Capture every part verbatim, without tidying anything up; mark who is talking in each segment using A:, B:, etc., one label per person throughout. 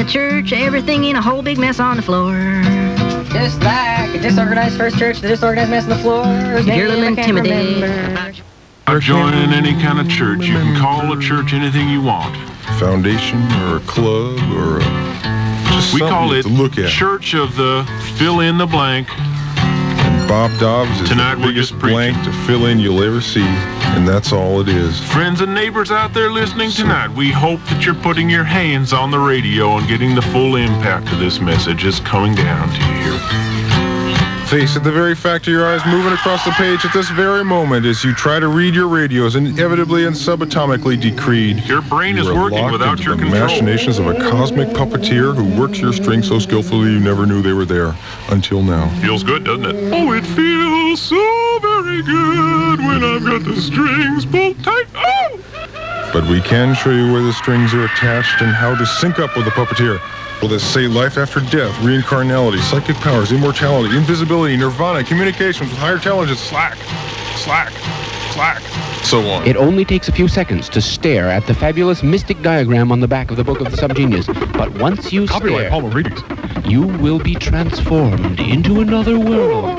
A: the church, everything in a whole big mess on the floor.
B: Just like a disorganized first church, the disorganized mess on the floor.
A: You're a little intimidated.
C: Or join in any kind of church. You can call a church anything you want.
D: Foundation or a club or a, just
C: we call it
D: to look at.
C: Church of the fill in the blank.
D: And Bob Dobbs is
C: Tonight
D: the biggest
C: we're just preaching.
D: blank to fill in you'll ever see, and that's all it is.
C: Friends and neighbors out there listening tonight, we hope that you're putting your hands on the radio and getting the full impact of this message that's coming down to you.
D: Face it, the very fact of your eyes moving across the page at this very moment as you try to read your radios inevitably and subatomically decreed.
C: Your brain
D: you
C: is
D: are
C: working
D: locked
C: without
D: into
C: your
D: the
C: control.
D: machinations of a cosmic puppeteer who works your strings so skillfully you never knew they were there until now.
C: Feels good, doesn't it? Oh, it feels so very good when I've got the strings pulled tight. Oh!
D: But we can show you where the strings are attached and how to sync up with the puppeteer. Will this say life after death, reincarnality, psychic powers, immortality, invisibility, nirvana, communications with higher intelligence, slack, slack, slack, so on.
E: It only takes a few seconds to stare at the fabulous mystic diagram on the back of the Book of the Subgenius. But once you
D: Copyright
E: stare,
D: Palmer Readings.
E: you will be transformed into another world.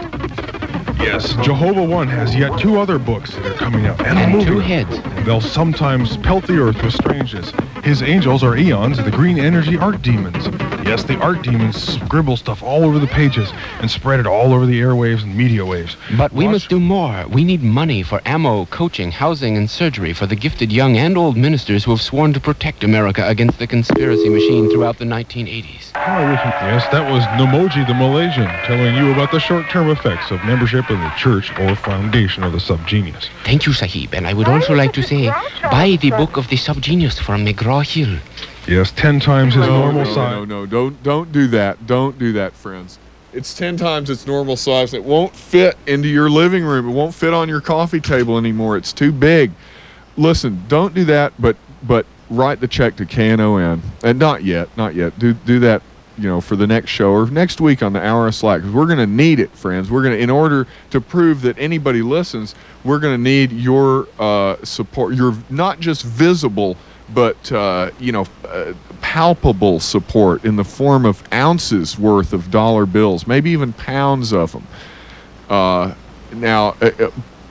D: Yes, Jehovah One has yet two other books that are coming out, and,
E: And
D: a movie.
E: two heads.
D: They'll sometimes pelt the earth with strangeness. His angels are eons, the green energy art demons. Yes, the art demons scribble stuff all over the pages and spread it all over the airwaves and media waves.
E: But we
D: Watch-
E: must do more. We need money for ammo, coaching, housing, and surgery for the gifted young and old ministers who have sworn to protect America against the conspiracy machine throughout the nineteen eighties.
D: Oh, I wish it- yes, that was Namoji the Malaysian telling you about the short-term effects of membership in the church or foundation of the Subgenius.
E: Thank you, Sahib. And I would also like to say, buy the Book of the Subgenius from McGraw-Hill.
D: Yes, ten times his
F: no,
D: normal
F: no,
D: size.
F: No, no, don't don't do that. Don't do that, friends. It's ten times its normal size. It won't fit into your living room. It won't fit on your coffee table anymore. It's too big. Listen, don't do that, but but write the check to K N O N. And not yet, not yet. Do do that, you know, for the next show or next week on the Hour of Slack, because we're going to need it, friends. We're going to, in order to prove that anybody listens, we're going to need your uh, support. Your not just visible, but uh, you know, uh, palpable support in the form of ounces worth of dollar bills, maybe even pounds of them. Uh, now, uh,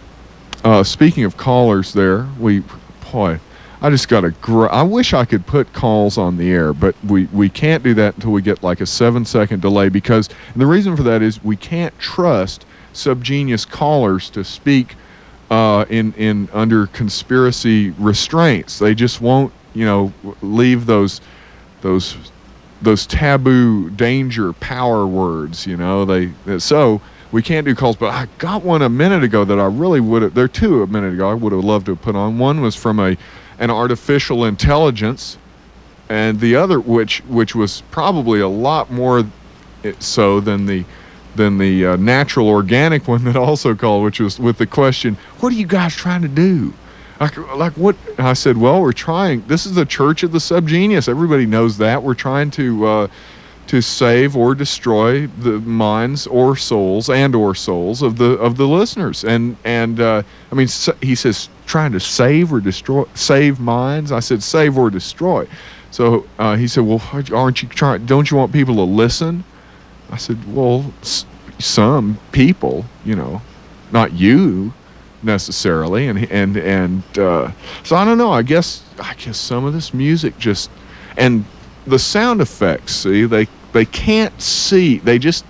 F: uh, speaking of callers, there we, boy, I just got a. Gr- I wish I could put calls on the air, but we we can't do that until we get like a seven second delay, because and the reason for that is we can't trust Subgenius callers to speak uh, in in under conspiracy restraints. They just won't, you know, leave those those those taboo danger power words. You know, they so we can't do calls. But I got one a minute ago that I really would have. There are two a minute ago I would have loved to have put on. One was from a an artificial intelligence, and the other, which which was probably a lot more so than the than the uh, natural organic one that also called, which was with the question, "What are you guys trying to do?" Like, like what? I said, "Well, we're trying. This is the Church of the Subgenius. Everybody knows that. We're trying to uh, to save or destroy the minds or souls and or souls of the of the listeners." And and uh, I mean, so, he says, trying to save or destroy, save minds. I said, save or destroy. So uh, he said, well, aren't you trying? Don't you want people to listen? I said, well, s- some people, you know, not you necessarily. And and and uh, so I don't know. I guess I guess some of this music just and the sound effects. See, they they can't see. They just.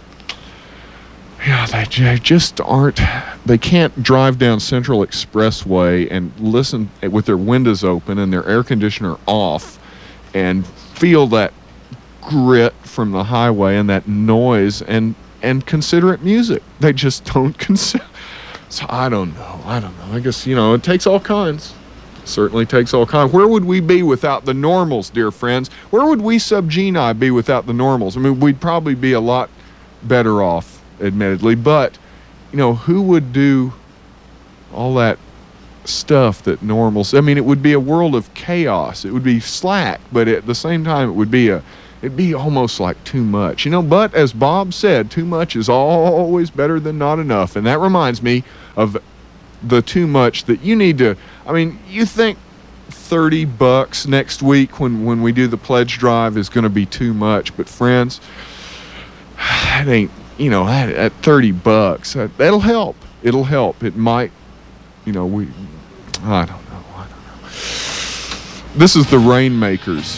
F: Yeah, they j- just aren't, they can't drive down Central Expressway and listen with their windows open and their air conditioner off and feel that grit from the highway and that noise and, and consider it music. They just don't consider. So I don't know. I don't know. I guess, you know, it takes all kinds. Certainly takes all kinds. Where would we be without the normals, dear friends? Where would we Subgenii be without the normals? I mean, we'd probably be a lot better off, admittedly, but you know, who would do all that stuff that normals? I mean, it would be a world of chaos. It would be slack, but at the same time, it would be a, it'd be almost like too much, you know. But as Bob said, too much is always better than not enough, and that reminds me of the too much that you need to. I mean, you think thirty bucks next week when, when we do the pledge drive is going to be too much. But friends, it ain't, you know, at, at thirty bucks, that, that'll help. It'll help. It might, you know, we, I don't know. I don't know. This is the Rainmakers.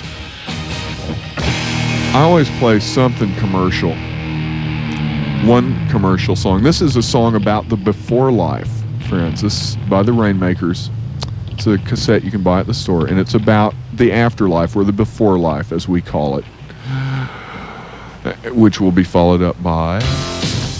F: I always play something commercial. One commercial song. This is a song about the before life, friends. This is by the Rainmakers. It's a cassette you can buy at the store, and it's about the afterlife, or the before life, as we call it, which will be followed up by...